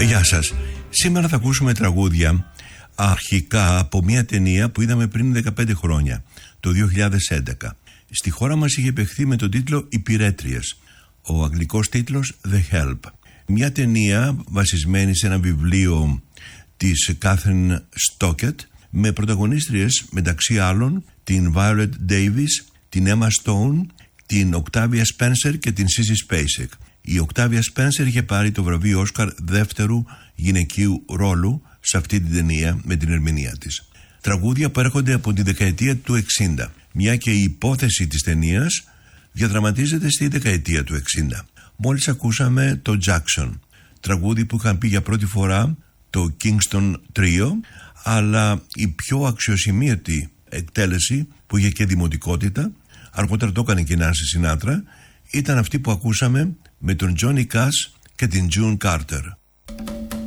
Γεια σας. Σήμερα θα ακούσουμε τραγούδια αρχικά από μια ταινία που είδαμε πριν 15 χρόνια, το 2011. Στη χώρα μας είχε παιχθεί με τον τίτλο «Οι Πυρέτριες». Ο αγγλικός τίτλος «The Help». Μια ταινία βασισμένη σε ένα βιβλίο της Catherine Stockett, με πρωταγωνίστριες μεταξύ άλλων την Violet Davis, την Emma Stone, την Octavia Spencer και την Sissy Spacek. Η Octavia Spencer είχε πάρει το βραβείο Όσκαρ δεύτερου γυναικείου ρόλου σε αυτή την ταινία με την ερμηνεία της. Τραγούδια που έρχονται από τη δεκαετία του 60, μια και η υπόθεση της ταινίας διαδραματίζεται στη δεκαετία του 60. Μόλις ακούσαμε το Jackson, τραγούδι που είχαν πει για πρώτη φορά το Kingston Trio, αλλά η πιο αξιοσημείωτη εκτέλεση που είχε και δημοτικότητα, αργότερα το έκανε και η Nancy Sinatra, ήταν αυτή που ακούσαμε με τον Johnny Cash και την June Carter.